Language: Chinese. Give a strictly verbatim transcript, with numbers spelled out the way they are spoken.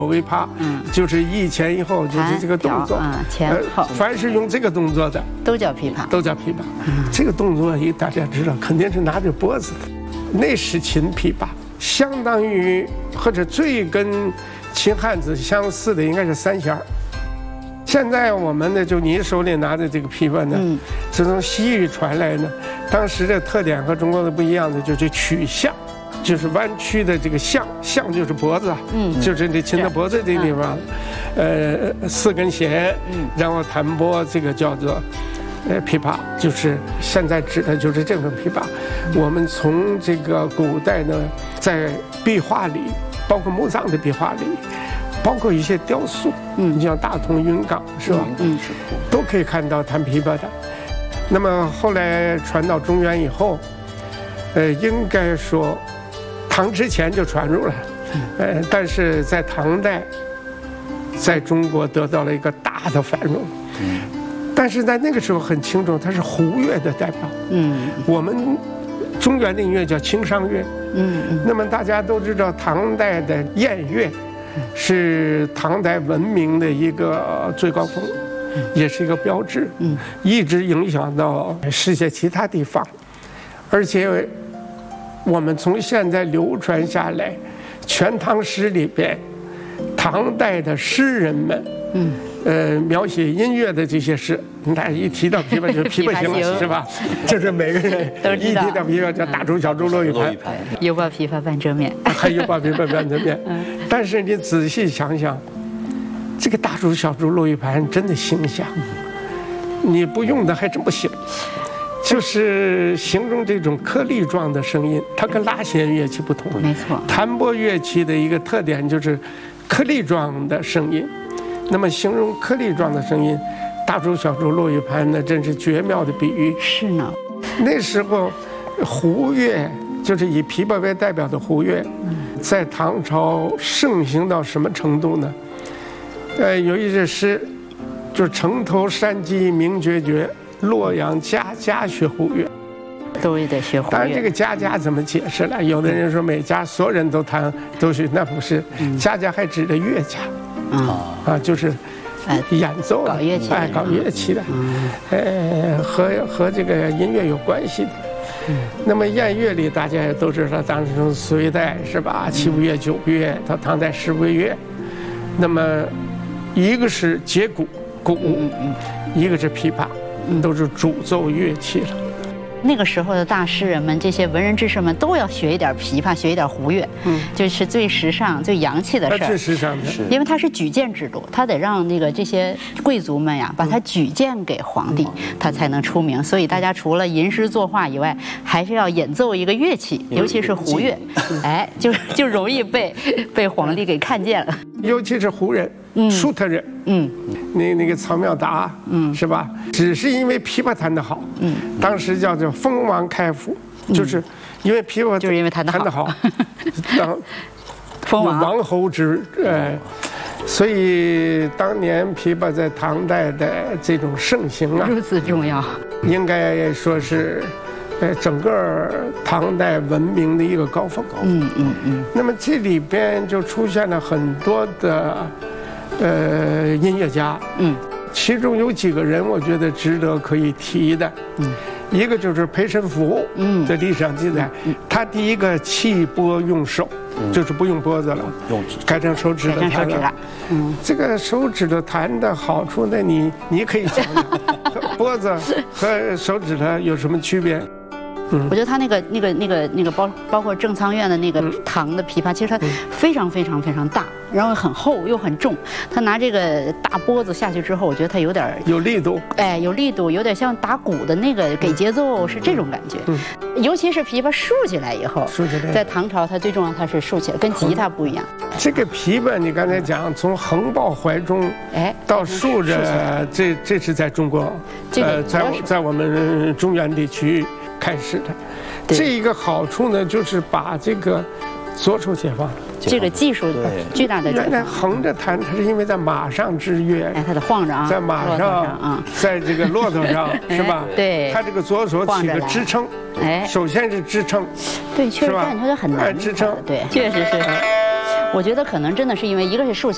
尾帕，嗯，就是一前一后，就是这个动作， 啊，前后， 凡是用这个动作的， 都叫琵琶， 都叫琵琶。这个动作一大家知道，肯定是拿着脖子的，那是秦琵琶，相当于或者最跟秦汉子相似的应该是三弦儿。现在我们呢，就你手里拿的这个琵琶呢，嗯，是从西域传来的，当时的特点和中国的不一样的就是曲项。就是弯曲的这个项，项就是脖子，嗯，就是这琴的脖子这地方，呃，四根弦，嗯，然后弹拨，这个叫做，呃，琵琶，就是现在指的就是这种琵琶。我们从这个古代呢，在壁画里，包括墓葬的壁画里，包括一些雕塑，嗯，你像大同云冈是吧？嗯，都可以看到弹琵琶的。那么后来传到中原以后，呃，应该说。唐之前就传入了，呃，但是在唐代，在中国得到了一个大的繁荣。嗯，但是在那个时候很清楚，它是胡乐的代表。嗯，我们中原的音乐叫清商乐。嗯嗯。那么大家都知道，唐代的宴乐是唐代文明的一个最高峰，也是一个标志。嗯，一直影响到世界其他地方，而且。我们从现在流传下来，《全唐诗》里边，唐代的诗人们，嗯，呃，描写音乐的这些诗，那一提到琵琶就是琵琶行，是吧？就是每个人一提到琵琶叫大竹小竹落玉盘， 犹抱琵琶半遮面， 还犹抱琵琶半遮面。但是你仔细想想，这个大竹小竹落玉盘真的形象，你不用的还真不行。就是形容这种颗粒状的声音，它跟拉弦乐器不同。 没错， 弹拨乐器的一个特点就是颗粒状的声音。那么形容颗粒状的声音，大竹小竹落玉盘，那真是绝妙的比喻。 是呢， 那时候胡乐就是以琵琶为代表的胡乐，在唐朝盛行到什么程度呢？呃，有一首诗，就是城头山鸡鸣决绝。洛阳家家学胡乐， 都得学胡乐。 当然，这个家家怎么解释了？有的人说每家所有人都弹都学，那不是，家家还指的乐家，啊啊，就是演奏的， 搞乐器， 哎，搞乐器的，呃，和和这个音乐有关系的。那么宴乐里，大家也都知道，当时从隋代是吧？七不乐、九不乐到唐代十不乐。那么，一个是节鼓，鼓，一个是琵琶。都是主奏乐器了。 那个时候的大诗人们，这些文人志士们都要学一点琵琶，学一点胡乐，嗯，就是最时尚、最洋气的事儿。 最时尚的是， 因为它是举荐制度，他得让那个这些贵族们呀，把它举荐给皇帝，他才能出名。所以大家除了吟诗作画以外，还是要演奏一个乐器，尤其是胡乐，哎，就就容易被被皇帝给看见了。 尤其是胡人。舒特人，嗯，那那个曹妙达，嗯，是吧？只是因为琵琶弹得好，嗯，当时叫做封王开府，就是因为琵琶就是因为弹得弹得好，当封王王侯之，呃，所以当年琵琶在唐代的这种盛行啊， 如此重要， 应该说是。呃，整个唐代文明的一个高峰。嗯嗯嗯。那么这里边就出现了很多的，呃，音乐家。嗯。其中有几个人，我觉得值得可以提的。嗯。一个就是裴申福。嗯。在历史上记载，他第一个弃拨用手，就是不用拨子了，用改成手指头弹了。嗯。这个手指头弹的好处，那你你可以讲讲，拨子和手指头有什么区别？ 我觉得他那个、那个、那个、那个包包括正仓院的那个唐的琵琶，其实它非常非常非常大，然后很厚又很重。他拿这个大拨子下去之后，我觉得他有点有力度， 哎，有力度，有点像打鼓的那个给节奏，是这种感觉。嗯，尤其是琵琶竖起来以后， 竖起来， 在唐朝它最重要，它是竖起来，跟吉他不一样。 这个琵琶你刚才讲，从横抱怀中，哎，到竖着，这这是在中国，呃，在在我们中原地区。开始的，这一个好处呢，就是把这个左手解放了。 这个技术巨大的。 原来横着弹，它是因为在马上制乐， 哎，它得晃着啊， 在马上啊，在这个骆驼上是吧？ 对， 它这个左手起个支撑，哎，首先是支撑， 对，确实，但你说它很难支撑， 对，确实是。我觉得可能真的是因为一个是竖起